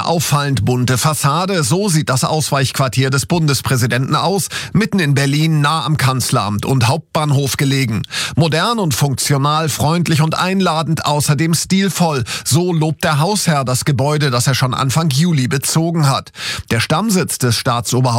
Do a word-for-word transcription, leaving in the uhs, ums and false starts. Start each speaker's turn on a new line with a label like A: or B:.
A: Eine auffallend bunte Fassade, so sieht das Ausweichquartier des Bundespräsidenten aus, mitten in Berlin, nah am Kanzleramt und Hauptbahnhof gelegen. Modern und funktional, freundlich und einladend, außerdem stilvoll. So lobt der Hausherr das Gebäude, das er schon Anfang Juli bezogen hat. Der Stammsitz des Staatsoberhaupts